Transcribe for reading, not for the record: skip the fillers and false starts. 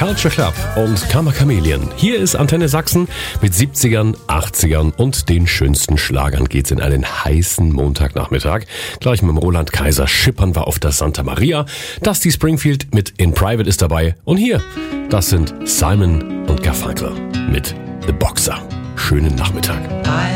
Culture Club und Karma Chameleon. Hier ist Antenne Sachsen mit 70ern, 80ern und den schönsten Schlagern geht's in einen heißen Montagnachmittag. Gleich mit dem Roland Kaiser schippern wir auf der Santa Maria. Dusty Springfield mit In Private ist dabei. Und hier, das sind Simon und Garfunkel mit The Boxer. Schönen Nachmittag.